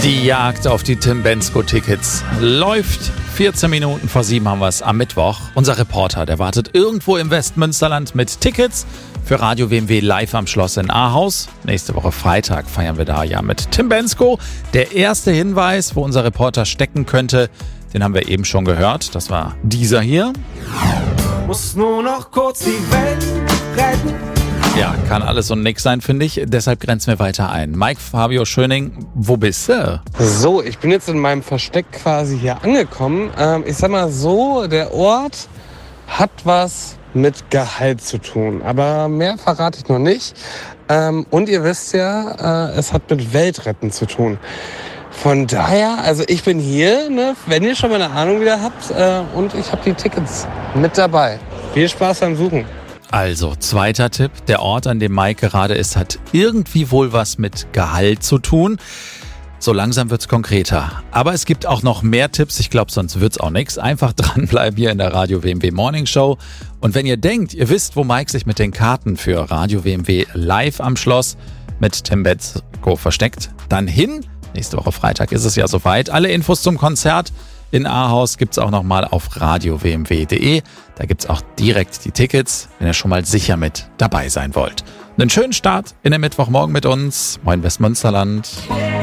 Die Jagd auf die Tim Bendzko-Tickets läuft. 14 Minuten vor 7 haben wir es am Mittwoch. Unser Reporter, der wartet irgendwo im Westmünsterland mit Tickets für Radio WMW live am Schloss in Ahaus. Nächste Woche Freitag feiern wir da ja mit Tim Bendzko. Der erste Hinweis, wo unser Reporter stecken könnte, den haben wir eben schon gehört. Das war dieser hier. Muss nur noch kurz die Welt retten. Ja, kann alles und nix sein, finde ich. Deshalb grenzen wir weiter ein. Mike Fabio Schöning, wo bist du? So, ich bin jetzt in meinem Versteck quasi hier angekommen. Ich sag mal so, der Ort hat was mit Gehalt zu tun. Aber mehr verrate ich noch nicht. Und ihr wisst ja, es hat mit Weltretten zu tun. Von daher, also ich bin hier, ne, wenn ihr schon mal eine Ahnung wieder habt. Und ich habe die Tickets mit dabei. Viel Spaß beim Suchen. Also, zweiter Tipp. Der Ort, an dem Mike gerade ist, hat irgendwie wohl was mit Gehalt zu tun. So langsam wird's konkreter. Aber es gibt auch noch mehr Tipps. Ich glaube, sonst wird's auch nichts. Einfach dranbleiben hier in der Radio WMW Morning Show. Und wenn ihr denkt, ihr wisst, wo Mike sich mit den Karten für Radio WMW live am Schloss mit Tim Bendzko versteckt, dann hin. Nächste Woche Freitag ist es ja soweit. Alle Infos zum Konzert in Ahaus gibt's auch nochmal auf radiowmw.de. Da gibt's auch direkt die Tickets, wenn ihr schon mal sicher mit dabei sein wollt. Einen schönen Start in den Mittwochmorgen mit uns. Moin Westmünsterland.